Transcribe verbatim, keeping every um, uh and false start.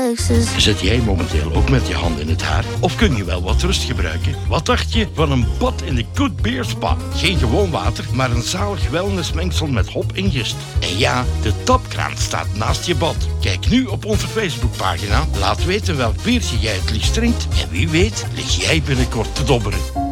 places. Zit jij momenteel ook met je hand in het haar? Of kun je wel wat rust gebruiken? Wat dacht je van een bad in de Good Beer Spa? Geen gewoon water, maar een zalig wellnessmengsel met hop en gist. En ja, de tapkraan staat naast je bad. Kijk nu op onze Facebookpagina. Laat weten welk biertje jij het liefst drinkt. En wie weet, lig jij binnenkort te dobberen.